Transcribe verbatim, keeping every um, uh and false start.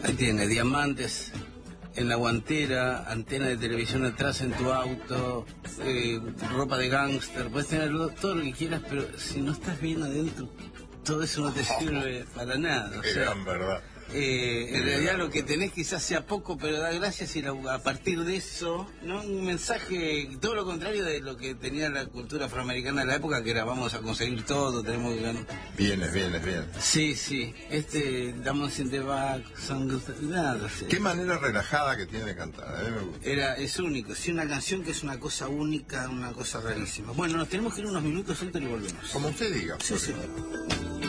Ahí tiene, diamantes en la guantera, antena de televisión atrás en tu auto, eh, ropa de gángster, puedes tener todo lo que quieras, pero si no estás bien adentro, todo eso no te sirve para nada. O Qué sea, gran verdad. Eh, en realidad lo que tenés quizás sea poco, pero da gracias y la, a partir de eso, ¿no? Un mensaje, todo lo contrario de lo que tenía la cultura afroamericana de la época, que era vamos a conseguir todo, tenemos que ganar. Bienes, bienes, bienes. Sí, sí, este, damos in the back, son, nada, sí. Qué manera relajada que tiene de cantar, a mí me gusta. Era, es único, sí, una canción que es una cosa única, una cosa rarísima. Bueno, nos tenemos que ir unos minutos antes y volvemos. Como usted diga. Sí, sí.